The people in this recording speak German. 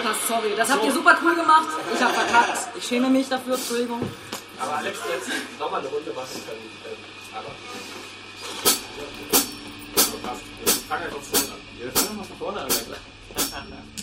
gesagt hast, sorry. Das habt ihr super cool gemacht. Ich habe verkackt. Ich schäme mich dafür, Entschuldigung. Aber Alex, jetzt nochmal eine Runde machen können. Aber. Ja, passt. Ich fange einfach vorne an. Wir fangen mal von vorne an.